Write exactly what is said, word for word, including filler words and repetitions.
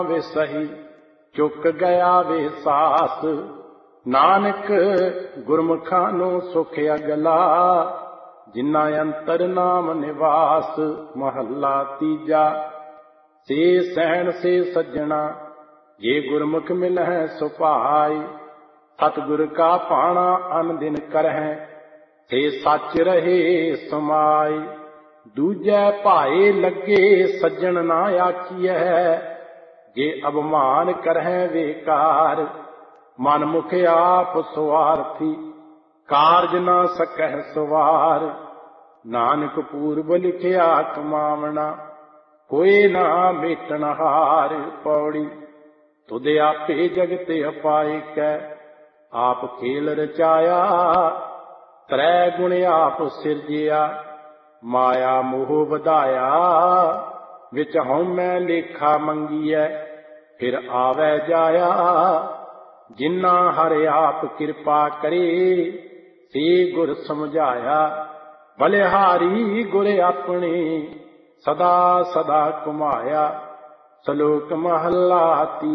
ਵੇ ਸਹੀ ਚੁੱਕ ਗਿਆ ਵੇ ਸਾਸ। ਨਾਨਕ ਗੁਰਮੁਖਾਂ ਨੂੰ ਸੁਖ ਅਗਲਾ, ਜਿਨ੍ਹਾਂ ਅੰਤਰ ਨਾਮ ਨਿਵਾਸ। ਮਹੱਲਾ ਤੀਜਾ। ਸੇ ਸਹਿਣ ਸੇ ਸੱਜਣਾ, ਜੇ ਗੁਰਮੁਖ ਮਿਲਹਿ ਸੁਭਾਈ। ਸਤਿਗੁਰ ਕਾ ਭਾਣਾ ਅਨ ਦਿਨ ਕਰਹਿ, ਸੇ ਸੱਚ ਰਹੇ ਸਮਾਈ। ਦੂਜੈ ਭਾਏ ਲੱਗੇ ਸੱਜਣ ਨਾ ਆਖੀਐ, ਜੇ ਅਭਮਾਨ ਕਰਹਿ ਵੇਕਾਰ। ਮਨ ਮੁਖ ਆਪ ਸੁਆਰਥੀ, ਕਾਰਜ ਨਾ ਸਕਹਿ ਸਵਾਰ। ਨਾਨਕ ਪੂਰਬ ਲਿਖਿਆ ਕਮਾਵਣਾ, ਹੋਏ ਨਾ ਮੇਟਣ ਹਾਰ। ਪੌੜੀ। ਤੁਧ ਆਪੇ ਜਗਤ ਅਪਾਇ ਕੈ, ਆਪ ਖੇਲ ਰਚਾਇਆ। ਤ੍ਰੈ ਗੁਣ ਆਪ ਸਿਰਜਿਆ, ਮਾਇਆ ਮੋਹ ਵਧਾਇਆ। ਵਿੱਚ ਹਉਮੈ ਲੇਖਾ ਮੰਗੀਐ, ਫਿਰ ਆਵੈ ਜਾਇਆ। ਜਿਨਾ ਹਰਿ ਆਪ ਕਿਰਪਾ ਕਰੇ, ਸੇ ਗੁਰ ਸਮਝਾਇਆ। ਬਲਿਹਾਰੀ ਗੁਰ ਆਪਣੇ, ਸਦਾ ਸਦਾ ਘੁਮਾਇਆ। ਸਲੋਕ ਮਹੱਲਾ